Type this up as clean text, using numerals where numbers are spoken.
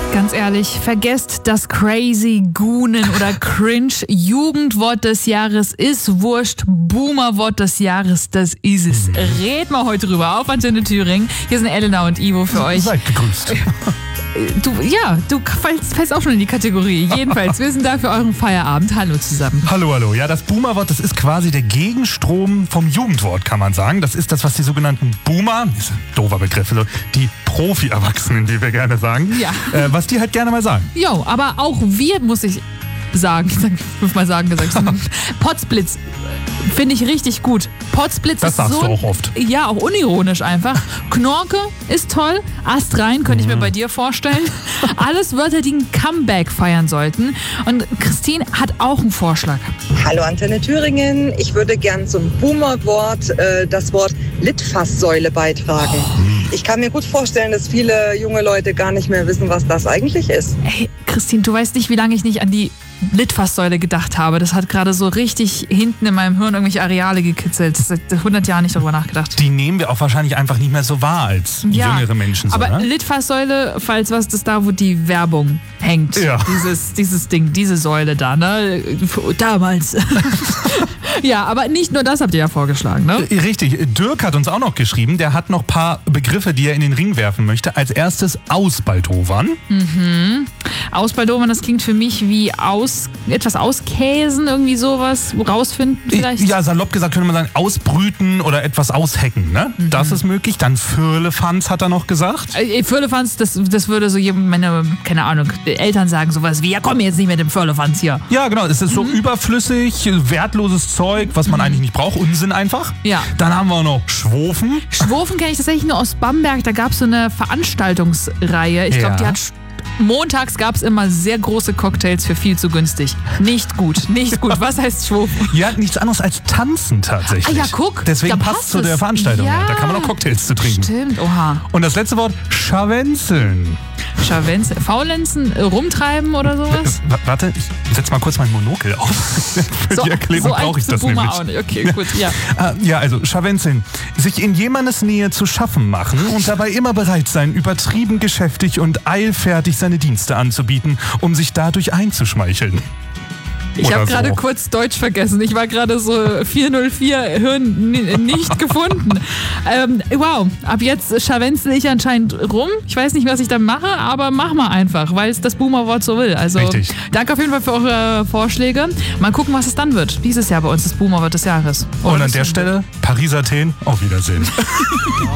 Ganz ehrlich, vergesst das crazy Goonen oder Cringe. Jugendwort des Jahres ist wurscht. Boomerwort des Jahres, das ist es. Red mal heute drüber auf Antenne Thüringen. Hier sind Elena und Ivo für euch. Seid gegrüßt. Du fällst auch schon in die Kategorie. Jedenfalls, wir sind da für euren Feierabend. Hallo zusammen. Hallo. Ja, das Boomerwort, das ist quasi der Gegenstrom vom Jugendwort, kann man sagen. Das ist das, was die sogenannten Boomer, ist ein doofer Begriff, also die Profi-Erwachsenen, wie wir gerne sagen, Ja. Was die halt gerne mal sagen. Jo, aber auch wir, muss ich sagen, 5-mal sagen gesagt, Potzblitz finde ich richtig gut. Potzblitz Das ist sagst so, du auch oft. Ja, auch unironisch einfach. Knorke ist toll. Astrein könnte ich mir bei dir vorstellen. Alles Wörter, die ein Comeback feiern sollten. Und Christine hat auch einen Vorschlag. Hallo Antenne Thüringen, ich würde gern zum Boomerwort das Wort Litfaßsäule beitragen. Ich kann mir gut vorstellen, dass viele junge Leute gar nicht mehr wissen, was das eigentlich ist. Hey, Christine, du weißt nicht, wie lange ich nicht an die Litfaßsäule gedacht habe. Das hat gerade so richtig hinten in meinem Hirn irgendwelche Areale gekitzelt. Seit 100 Jahren nicht darüber nachgedacht. Die nehmen wir auch wahrscheinlich einfach nicht mehr so wahr als jüngere Menschen. So, aber ne? Litfaßsäule, falls was, das ist da, wo die Werbung hängt. Ja. Dieses Ding, diese Säule da, ne? Damals. Ja, aber nicht nur das habt ihr ja vorgeschlagen, ne? Richtig. Dirk hat uns auch noch geschrieben, der hat noch ein paar Begriffe, die er in den Ring werfen möchte. Als erstes Ausbaldowern. Ausbaldowern, das klingt für mich wie etwas auskäsen, irgendwie sowas, rausfinden vielleicht. Ja, salopp gesagt könnte man sagen, ausbrüten oder etwas aushecken, ne? Das ist möglich. Dann Firlefanz hat er noch gesagt. Firlefanz, das würde so meine, keine Ahnung, Eltern sagen sowas wie, ja komm jetzt nicht mit dem Firlefanz hier. Ja, genau. Es ist so überflüssig, wertloses Zeug, was man eigentlich nicht braucht. Unsinn einfach. Ja. Dann haben wir auch noch Schwofen. Schwofen kenne ich tatsächlich nur aus Bamberg. Da gab es so eine Veranstaltungsreihe. Ich glaube, die hat montags gab es immer sehr große Cocktails für viel zu günstig. Nicht gut. Was heißt Schwofen? Ja, nichts anderes als tanzen tatsächlich. Ah ja, guck. Deswegen da passt zu es. der Veranstaltung. Ja. Da kann man noch Cocktails zu trinken. Stimmt, oha. Und das letzte Wort, Scharwenzeln. Scharwenzeln, Faulenzen, rumtreiben oder sowas? Warte, ich setze mal kurz mein Monokel auf. Für die Erklärung brauche ich das Boomer nämlich. auch nicht. Okay, gut, ja. Ja, also Scharwenzeln. Sich in jemandes Nähe zu schaffen machen und dabei immer bereit sein, übertrieben geschäftig und eilfertig seine Dienste anzubieten, um sich dadurch einzuschmeicheln. Ich habe Oder gerade so. kurz Deutsch vergessen. Ich war gerade so 404 Hirn nicht gefunden. Wow, ab jetzt scharwenzel ich anscheinend rum. Ich weiß nicht, was ich da mache, aber mach mal einfach, weil es das Boomerwort so will. Also Richtig. Danke auf jeden Fall für eure Vorschläge. Mal gucken, was es dann wird. Dieses Jahr bei uns das Boomerwort des Jahres. Und an der Stelle, Paris, Athen, auf Wiedersehen.